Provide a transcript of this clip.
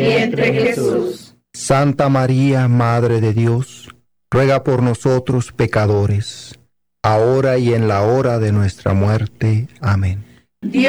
vientre Jesús. Santa María, Madre de Dios, ruega por nosotros pecadores, ahora y en la hora de nuestra muerte. Amén. Dios